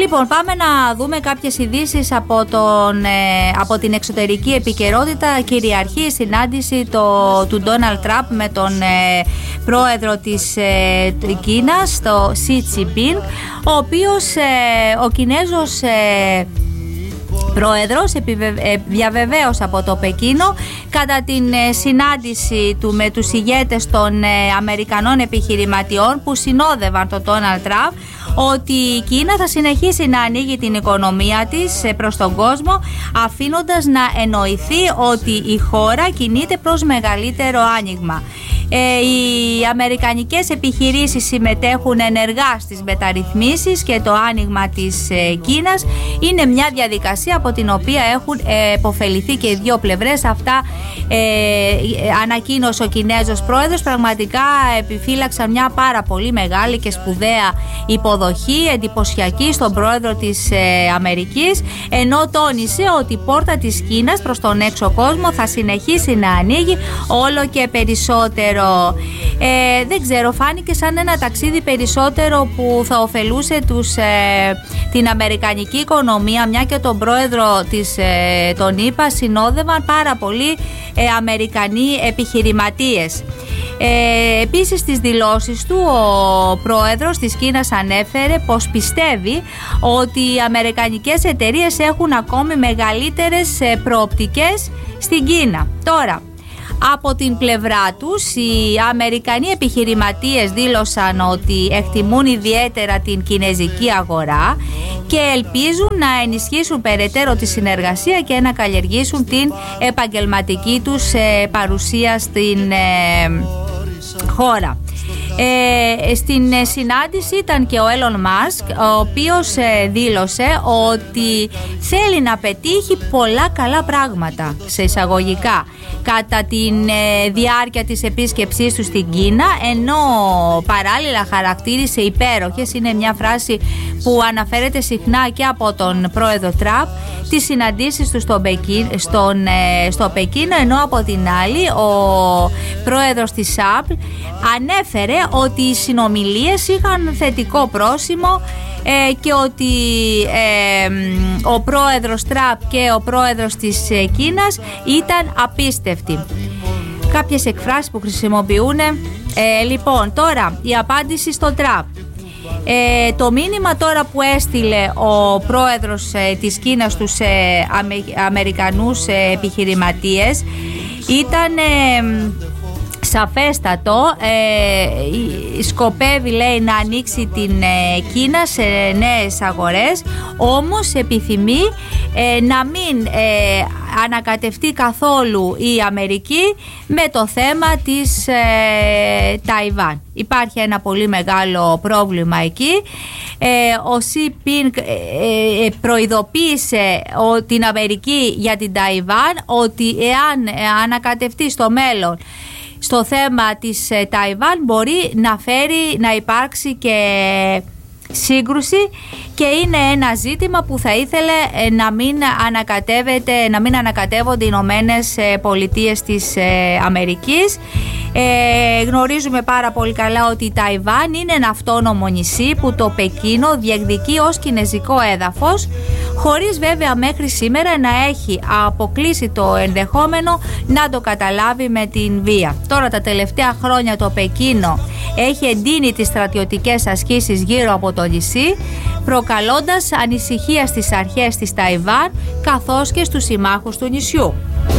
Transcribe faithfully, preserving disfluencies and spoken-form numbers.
Λοιπόν, πάμε να δούμε κάποιες ειδήσεις από, τον, ε, από την εξωτερική επικαιρότητα. Κυριαρχεί η συνάντηση το, του Ντόναλντ Τραμπ με τον ε, πρόεδρο της ε, Κίνας, το Σι Τζινπίνγκ, ο οποίος, ε, ο Κινέζος ε, πρόεδρος διαβεβαίωσε από το Πεκίνο κατά την συνάντηση του με τους ηγέτες των Αμερικανών επιχειρηματιών που συνόδευαν τον Ντόναλντ Τραμπ ότι η Κίνα θα συνεχίσει να ανοίγει την οικονομία της προς τον κόσμο, αφήνοντας να εννοηθεί ότι η χώρα κινείται προς μεγαλύτερο άνοιγμα. Ε, οι αμερικανικές επιχειρήσεις συμμετέχουν ενεργά στις μεταρρυθμίσεις και το άνοιγμα της ε, Κίνας είναι μια διαδικασία από την οποία έχουν ε, επωφεληθεί και οι δύο πλευρές. Αυτά ε, ανακοίνωσε ο Κινέζος πρόεδρος. Πραγματικά επιφύλαξαν μια πάρα πολύ μεγάλη και σπουδαία υποδοχή, εντυπωσιακή, στον πρόεδρο της ε, Αμερικής, ενώ τόνισε ότι η πόρτα της Κίνας προς τον έξω κόσμο θα συνεχίσει να ανοίγει όλο και περισσότερο. Ε, δεν ξέρω, φάνηκε σαν ένα ταξίδι περισσότερο που θα ωφελούσε τους, ε, την αμερικανική οικονομία, μια και τον πρόεδρο της, ε, τον ΗΠΑ συνόδευαν πάρα πολλοί ε, αμερικανοί επιχειρηματίες. Ε, επίσης στις δηλώσεις του ο πρόεδρος της Κίνας ανέφερε πως πιστεύει ότι οι αμερικανικές εταιρείες έχουν ακόμη μεγαλύτερες προοπτικές στην Κίνα. Τώρα, από την πλευρά τους, οι Αμερικανοί επιχειρηματίες δήλωσαν ότι εκτιμούν ιδιαίτερα την κινέζικη αγορά και ελπίζουν να ενισχύσουν περαιτέρω τη συνεργασία και να καλλιεργήσουν την επαγγελματική τους παρουσία στην χώρα. Ε, στην συνάντηση ήταν και ο Έλλον Μάσκ, ο οποίος ε, δήλωσε ότι θέλει να πετύχει πολλά καλά πράγματα, σε εισαγωγικά, κατά τη ε, διάρκεια της επίσκεψής του στην Κίνα, ενώ παράλληλα χαρακτήρισε υπέροχες, είναι μια φράση που αναφέρεται συχνά και από τον πρόεδρο Τραμπ, τις συναντήσεις του στο, Πεκίν, στον, ε, στο Πεκίνο, ενώ από την άλλη ο πρόεδρος της Apple ανέφερε ότι οι συνομιλίες είχαν θετικό πρόσημο ε, και ότι ε, ο πρόεδρος Τραμπ και ο πρόεδρος της ε, Κίνας ήταν απίστευτοι. Κάποιες εκφράσεις που χρησιμοποιούν. Ε, λοιπόν, τώρα η απάντηση στο Τραμπ. Ε, το μήνυμα τώρα που έστειλε ο πρόεδρος ε, της Κίνας στους ε, Αμε, Αμερικανούς ε, επιχειρηματίες ήταν ε, σαφέστατο. Ε, σκοπεύει, λέει, να ανοίξει την ε, Κίνα σε νέες αγορές, όμως επιθυμεί ε, να μην ε, ανακατευτεί καθόλου η Αμερική με το θέμα της ε, Ταϊβάν. Υπάρχει ένα πολύ μεγάλο πρόβλημα εκεί. Ε, ο Σι Πινγκ ε, ε, προειδοποίησε ο, την Αμερική για την Ταϊβάν ότι εάν ε, ανακατευτεί στο μέλλον στο θέμα της ε, Ταϊβάν μπορεί να φέρει να υπάρξει και σύγκρουση και είναι ένα ζήτημα που θα ήθελε ε, να μην ανακατεύεται, να μην ανακατεύονται οι Ηνωμένες Πολιτείες της ε, Αμερικής. Ε, γνωρίζουμε πάρα πολύ καλά ότι η Ταϊβάν είναι ένα αυτόνομο νησί που το Πεκίνο διεκδικεί ως κινέζικο έδαφος, χωρίς βέβαια μέχρι σήμερα να έχει αποκλείσει το ενδεχόμενο να το καταλάβει με την βία. Τώρα τα τελευταία χρόνια το Πεκίνο έχει εντείνει τις στρατιωτικές ασκήσεις γύρω από το νησί, προκαλώντας ανησυχία στις αρχές της Ταϊβάν καθώς και στους συμμάχους του νησιού.